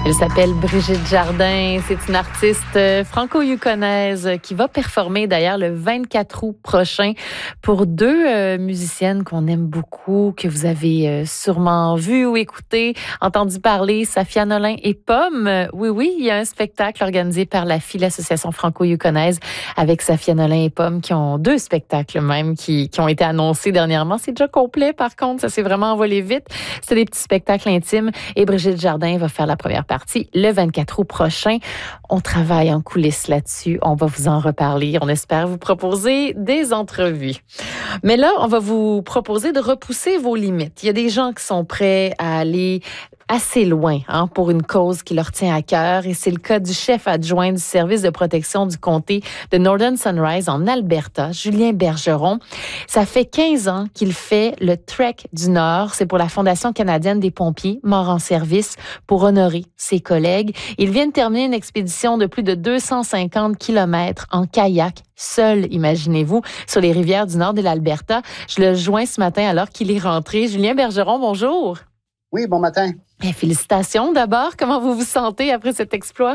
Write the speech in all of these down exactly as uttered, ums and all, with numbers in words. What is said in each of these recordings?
Elle s'appelle Brigitte Jardin. C'est une artiste franco-yukonaise qui va performer d'ailleurs le vingt-quatre août prochain pour deux euh, musiciennes qu'on aime beaucoup, que vous avez euh, sûrement vu ou écouté, entendu parler, Safia Nolin et Pomme. Oui, oui, il y a un spectacle organisé par la F I, l'Association franco-yukonaise, avec Safia Nolin et Pomme, qui ont deux spectacles même qui, qui ont été annoncés dernièrement. C'est déjà complet, par contre, ça s'est vraiment envolé vite. C'est des petits spectacles intimes et Brigitte Jardin va faire la première partie le vingt-quatre août prochain. On travaille en coulisses là-dessus. On va vous en reparler. On espère vous proposer des entrevues. Mais là, on va vous proposer de repousser vos limites. Il y a des gens qui sont prêts à aller assez loin hein, pour une cause qui leur tient à cœur. Et c'est le cas du chef adjoint du service de protection du comté de Northern Sunrise en Alberta, Julien Bergeron. Ça fait quinze ans qu'il fait le Trek du Nord. C'est pour la Fondation canadienne des pompiers morts en service pour honorer ses collègues. Il vient de terminer une expédition de plus de deux cent cinquante kilomètres en kayak, seul, imaginez-vous, sur les rivières du Nord de l'Alberta. Je le joins ce matin alors qu'il est rentré. Julien Bergeron, bonjour. Oui, bon matin. Bien, félicitations d'abord. Comment vous vous sentez après cet exploit?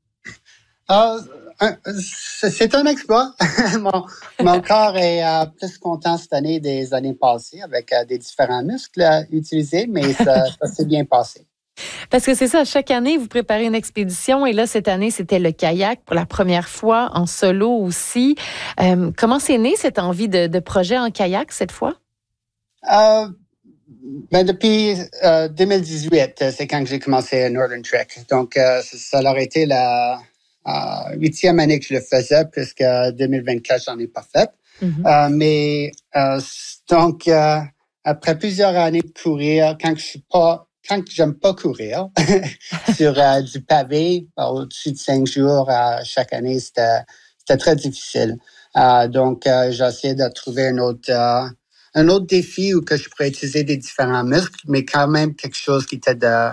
Euh, c'est un exploit. mon, mon corps est euh, plus content cette année des années passées avec euh, des différents muscles à utiliser, mais ça, ça s'est bien passé. Parce que c'est ça, chaque année, vous préparez une expédition et là, cette année, c'était le kayak pour la première fois, en solo aussi. Euh, comment c'est né cette envie de, de projet en kayak cette fois? Euh, Ben depuis euh, deux mille dix-huit, c'est quand j'ai commencé Northern Trek. Donc, euh, ça, ça aurait été la euh, huitième année que je le faisais, puisque deux mille vingt-quatre, j'en ai pas fait. Mm-hmm. Euh, mais euh, donc, euh, après plusieurs années de courir, quand je suis pas, quand j'aime pas courir sur euh, du pavé au-dessus de cinq jours euh, chaque année, c'était c'était très difficile. Euh, donc, euh, j'ai essayé de trouver un autre euh, un autre défi où que je pourrais utiliser des différents muscles, mais quand même quelque chose qui était de,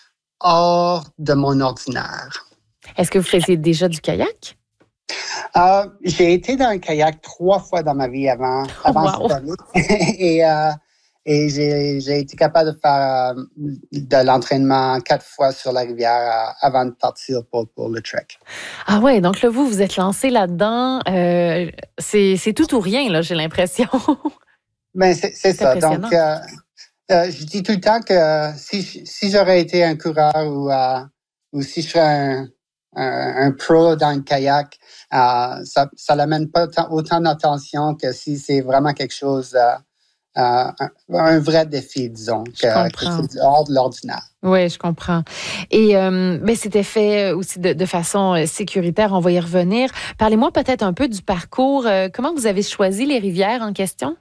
hors de mon ordinaire. Est-ce que vous faisiez déjà du kayak? Euh, j'ai été dans un kayak trois fois dans ma vie avant, avant oh, wow. cette année. et euh, et j'ai, j'ai été capable de faire euh, de l'entraînement quatre fois sur la rivière euh, avant de partir pour, pour le trek. Ah ouais, donc là, vous, vous êtes lancé là-dedans. Euh, c'est, c'est tout ou rien, là, j'ai l'impression. Ben c'est, c'est, c'est ça. Donc, euh, euh, je dis tout le temps que euh, si si j'aurais été un coureur ou euh, ou si je serais un, un, un pro dans le kayak, euh, ça ça l'amène pas autant, autant d'attention que si c'est vraiment quelque chose euh, euh, un, un vrai défi, disons, que, que c'est hors de l'ordinaire. Oui, je comprends. Et euh, ben c'était fait aussi de, de façon sécuritaire. On va y revenir. Parlez-moi peut-être un peu du parcours. Euh, comment vous avez choisi les rivières en question?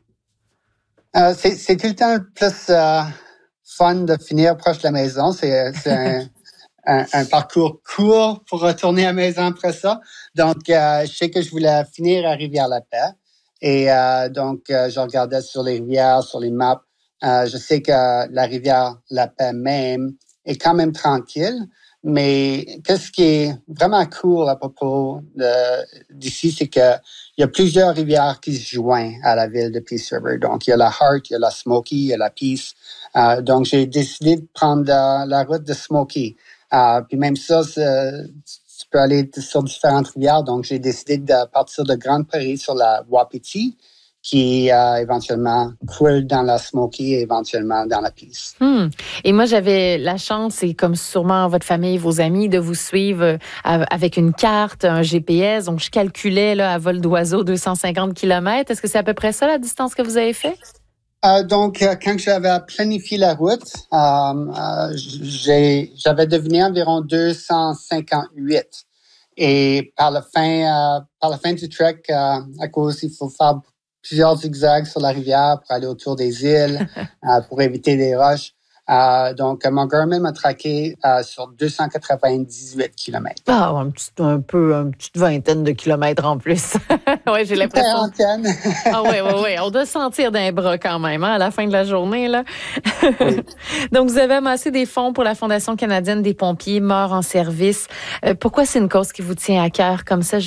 Euh, c'est, c'est tout le temps plus euh, fun de finir proche de la maison. C'est, c'est un, un, un parcours court pour retourner à la maison après ça. Donc, euh, je sais que je voulais finir à Rivière-la-Paix. Et euh, donc, euh, je regardais sur les rivières, sur les maps. Euh, je sais que la Rivière-la-Paix même est quand même tranquille. Mais qu'est-ce qui est vraiment cool à propos de, d'ici, c'est que il y a plusieurs rivières qui se joignent à la ville de Peace River. Donc, il y a la Heart, il y a la Smoky, il y a la Peace. Euh, donc, j'ai décidé de prendre la, la route de Smoky. Euh, puis même ça, c'est, tu peux aller sur différentes rivières. Donc, j'ai décidé de partir de Grande Prairie sur la Wapiti, qui euh, éventuellement coule dans la Smoky et éventuellement dans la Peace. Hmm. Et moi, j'avais la chance, et comme sûrement votre famille, vos amis, de vous suivre avec une carte, un G P S. Donc, je calculais là, à vol d'oiseau deux cent cinquante kilomètres. Est-ce que c'est à peu près ça, la distance que vous avez fait? Euh, donc, euh, quand j'avais planifié la route, euh, euh, j'ai, j'avais deviné environ deux cent cinquante-huit. Et par la fin, euh, par la fin du trek, euh, à cause, il faut faire plusieurs zigzags sur la rivière pour aller autour des îles, euh, pour éviter les roches. Euh, donc, mon Garmin m'a traqué euh, sur deux cent quatre-vingt-dix-huit kilomètres. Ah, un petit, un peu, une petite vingtaine de kilomètres en plus. Oui, j'ai l'impression. Quarantaine. Ah oui, oui, oui. On doit sentir d'un bras quand même, hein, à la fin de la journée, là. Oui. Donc, vous avez amassé des fonds pour la Fondation canadienne des pompiers morts en service. Euh, pourquoi c'est une cause qui vous tient à cœur comme ça?